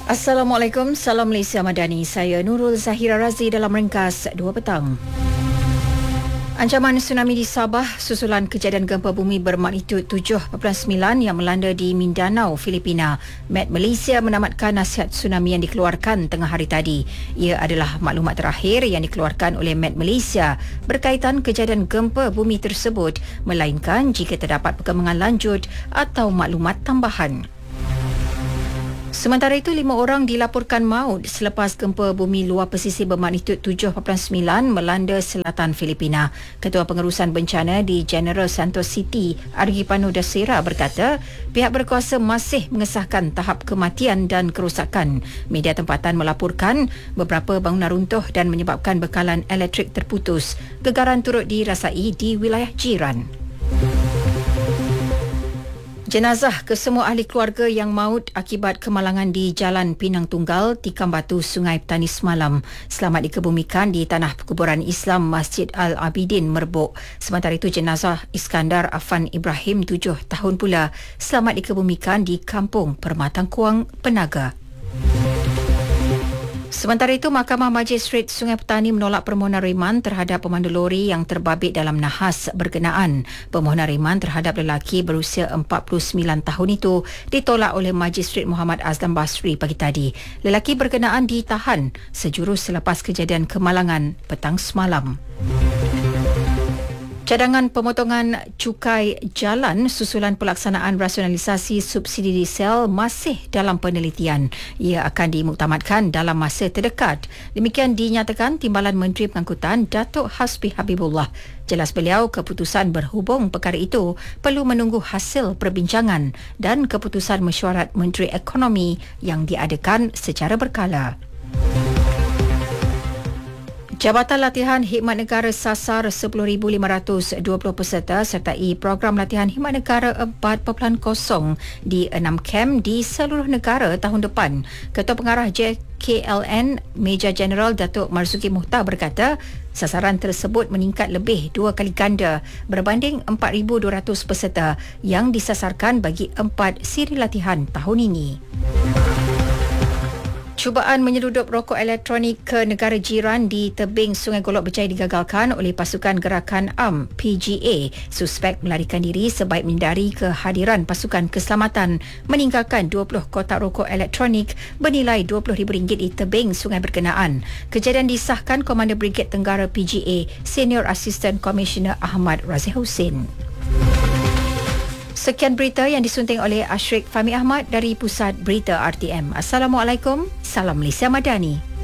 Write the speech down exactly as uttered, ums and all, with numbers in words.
Assalamualaikum, salam Malaysia Madani. Saya Nurul Zahira Razi dalam ringkas dua petang. Ancaman tsunami di Sabah susulan kejadian gempa bumi bermagnitudo tujuh perpuluhan sembilan yang melanda di Mindanao, Filipina. Met Malaysia menamatkan nasihat tsunami yang dikeluarkan tengah hari tadi. Ia adalah maklumat terakhir yang dikeluarkan oleh Met Malaysia berkaitan kejadian gempa bumi tersebut, melainkan jika terdapat perkembangan lanjut atau maklumat tambahan. Sementara itu, lima orang dilaporkan maut selepas gempa bumi luar pesisir bermagnitudo tujuh perpuluhan sembilan melanda selatan Filipina. Ketua Pengurusan Bencana di General Santos City, Argipano Dasera berkata, pihak berkuasa masih mengesahkan tahap kematian dan kerosakan. Media tempatan melaporkan beberapa bangunan runtuh dan menyebabkan bekalan elektrik terputus. Gegaran turut dirasai di wilayah jiran. Jenazah kesemua ahli keluarga yang maut akibat kemalangan di Jalan Pinang Tunggal, Tikam Batu, Sungai Petani semalam selamat dikebumikan di Tanah Perkuburan Islam Masjid Al-Abidin, Merbuk. Sementara itu, jenazah Iskandar Afan Ibrahim, tujuh tahun pula, selamat dikebumikan di Kampung Permatang Kuang, Penaga. Sementara itu, Mahkamah Majistret Sungai Petani menolak permohonan reman terhadap pemandu lori yang terbabit dalam nahas berkenaan. Permohonan reman terhadap lelaki berusia empat puluh sembilan tahun itu ditolak oleh Majistret Muhammad Azlan Basri pagi tadi. Lelaki berkenaan ditahan sejurus selepas kejadian kemalangan petang semalam. Cadangan pemotongan cukai jalan susulan pelaksanaan rasionalisasi subsidi diesel masih dalam penelitian. Ia akan dimuktamadkan dalam masa terdekat. Demikian dinyatakan Timbalan Menteri Pengangkutan Datuk Hasbi Habibullah. Jelas beliau, keputusan berhubung perkara itu perlu menunggu hasil perbincangan dan keputusan mesyuarat Menteri Ekonomi yang diadakan secara berkala. Jabatan Latihan Khidmat Negara sasar sepuluh ribu lima ratus dua puluh peserta sertai program latihan khidmat negara empat titik kosong di enam kem di seluruh negara tahun depan. Ketua Pengarah J K L N, Meja Jeneral Datuk Marzuki Muhtar berkata, sasaran tersebut meningkat lebih dua kali ganda berbanding empat ribu dua ratus peserta yang disasarkan bagi empat siri latihan tahun ini. Cubaan menyeludup rokok elektronik ke negara jiran di tebing Sungai Golok Berjaya digagalkan oleh pasukan gerakan A M P G A. Suspek melarikan diri sebaik menghindari kehadiran pasukan keselamatan, meninggalkan dua puluh kotak rokok elektronik bernilai dua puluh ribu ringgit di tebing sungai berkenaan. Kejadian disahkan Komander Brigade Tenggara P G A, Senior Assistant Commissioner Ahmad Razif Hussein. Sekian berita yang disunting oleh Ashrik Fahmi Ahmad dari Pusat Berita R T M. Assalamualaikum, salam Malaysia Madani.